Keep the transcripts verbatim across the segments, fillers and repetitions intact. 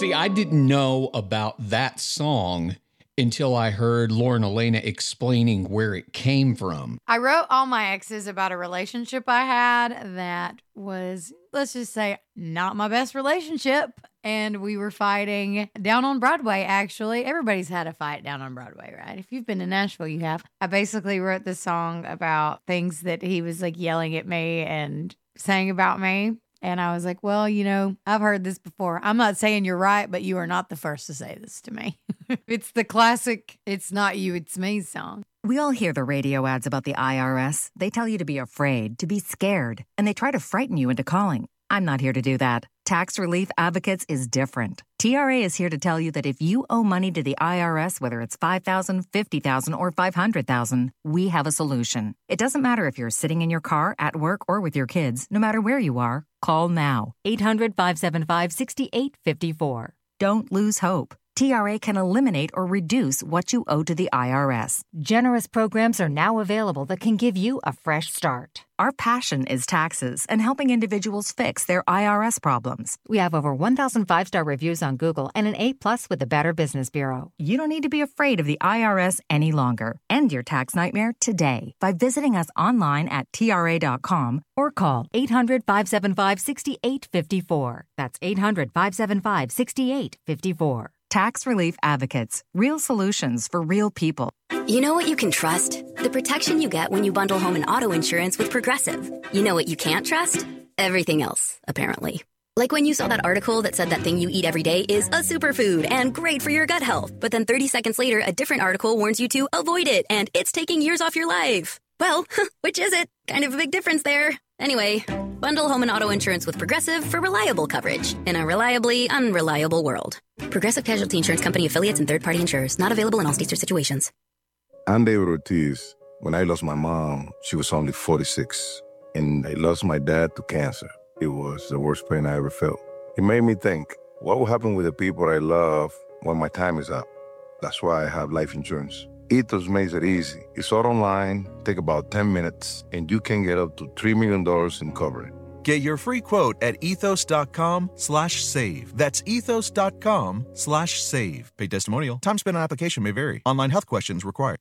See, I didn't know about that song until I heard Lauren Elena explaining where it came from. I wrote all my exes about a relationship I had that was, let's just say, not my best relationship. And we were fighting down on Broadway, actually. Everybody's had a fight down on Broadway, right? If you've been to Nashville, you have. I basically wrote this song about things that he was like yelling at me and saying about me. And I was like, well, you know, I've heard this before. I'm not saying you're right, but you are not the first to say this to me. It's the classic, it's not you, it's me song. We all hear the radio ads about the I R S. They tell you to be afraid, to be scared, and they try to frighten you into calling. I'm not here to do that. Tax Relief Advocates is different. T R A is here to tell you that if you owe money to the I R S, whether it's five thousand dollars, fifty thousand dollars, or five hundred thousand dollars, we have a solution. It doesn't matter if you're sitting in your car, at work, or with your kids. No matter where you are, call now. eight hundred, five seven five, six eight five four. Don't lose hope. T R A can eliminate or reduce what you owe to the I R S. Generous programs are now available that can give you a fresh start. Our passion is taxes and helping individuals fix their I R S problems. We have over one thousand five-star reviews on Google and an A plus with the Better Business Bureau. You don't need to be afraid of the I R S any longer. End your tax nightmare today by visiting us online at T R A dot com or call eight hundred, five seven five, six eight five four. That's eight hundred, five seven five, six eight five four. Tax Relief Advocates. Real solutions for real people. You know what you can trust? The protection you get when you bundle home and auto insurance with Progressive. You know what you can't trust? Everything else, apparently. Like when you saw that article that said that thing you eat every day is a superfood and great for your gut health. But then thirty seconds later, a different article warns you to avoid it and it's taking years off your life. Well, which is it? Kind of a big difference there. Anyway, bundle home and auto insurance with Progressive for reliable coverage in a reliably unreliable world. Progressive Casualty Insurance Company affiliates and third-party insurers. Not available in all states or situations. I'm David Ortiz. When I lost my mom, she was only forty-six. And I lost my dad to cancer. It was the worst pain I ever felt. It made me think, what will happen with the people I love when my time is up? That's why I have life insurance. Ethos makes it easy. It's all online, take about ten minutes, and you can get up to three million dollars in coverage. Get your free quote at ethos.com slash save. That's ethos.com slash save. Paid testimonial. Time spent on application may vary. Online health questions required.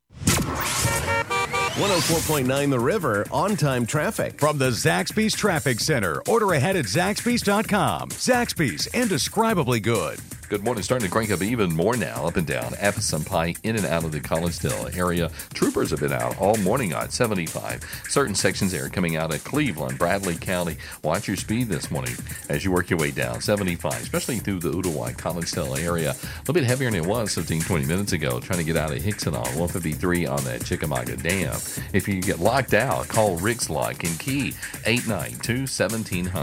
one oh four point nine The River, on-time traffic. From the Zaxby's Traffic Center. Order ahead at Zaxby's dot com. Zaxby's, indescribably good. Good morning. Starting to crank up even more now, up and down. Apison Pike, in and out of the Collegedale area. Troopers have been out all morning on seventy-five. Certain sections there coming out of Cleveland, Bradley County. Watch your speed this morning as you work your way down seventy-five, especially through the Ooltewah, Collegedale area. A little bit heavier than it was fifteen, twenty minutes ago, trying to get out of Hickson on one fifty-three on that Chickamauga Dam. If you get locked out, call Rick's Lock and Key, eight nine two, one seven zero zero.